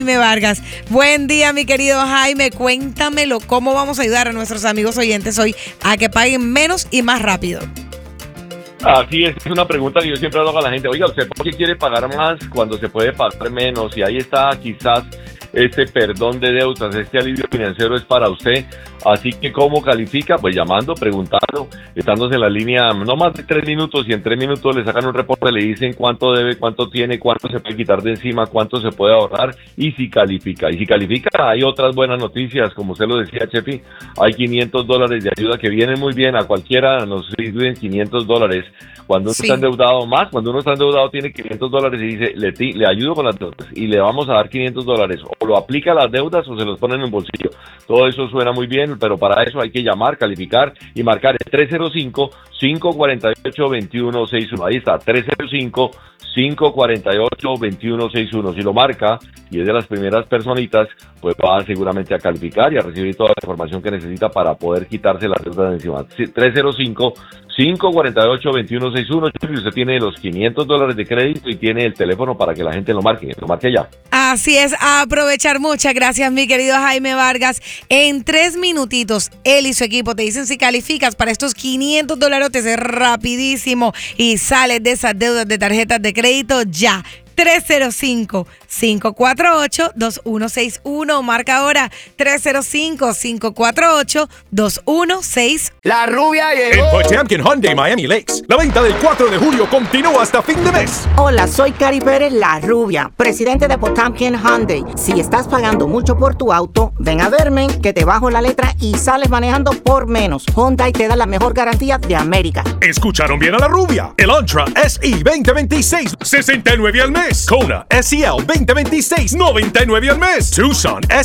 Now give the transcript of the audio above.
Jaime Vargas. Buen día, mi querido Jaime. Cuéntamelo, ¿cómo vamos a ayudar a nuestros amigos oyentes hoy a que paguen menos y más rápido? Así es una pregunta que yo siempre hago a la gente. Oiga, ¿usted por qué quiere pagar más cuando se puede pagar menos? Y ahí está quizás este perdón de deudas, este alivio financiero es para usted. Así que, ¿cómo califica? Pues llamando, preguntando, estándose en la línea no más de 3 minutos, y en 3 minutos le sacan un reporte, le dicen cuánto debe, cuánto tiene, cuánto se puede quitar de encima, cuánto se puede ahorrar y si califica. Y si califica, hay otras buenas noticias, como usted lo decía, Chefi, hay $500 de ayuda que vienen muy bien, a cualquiera nos sirven $500. Cuando uno está endeudado más, cuando uno está endeudado tiene $500 y dice, le ayudo con las deudas y le vamos a dar $500, o lo aplica a las deudas o se los pone en el bolsillo. Todo eso suena muy bien, pero para eso hay que llamar, calificar y marcar el 305-548-2161. Ahí está, 305-548-2161. Si lo marca y es de las primeras personitas, pues va seguramente a calificar y a recibir toda la información que necesita para poder quitarse las deudas de encima. 305-548-2161. Y usted tiene los $500 de crédito y tiene el teléfono para que la gente lo marque ya. Así es, a aprovechar. Muchas gracias, mi querido Jaime Vargas. En 3 minutitos, él y su equipo te dicen si calificas para estos $500 es rapidísimo y sales de esas deudas de tarjetas de crédito ya. 305-548-2161. Marca ahora 305-548-2161. La rubia llegó. En Potamkin Hyundai Miami Lakes, la venta del 4 de julio continúa hasta fin de mes. Hola, soy Cari Pérez, la rubia, presidente de Potamkin Hyundai. Si estás pagando mucho por tu auto, ven a verme que te bajo la letra y sales manejando por menos. Hyundai te da la mejor garantía de América. Escucharon bien a la rubia. El Antra SE 2026, $69 al mes. Kona SEL 2026, $99 al mes. Tucson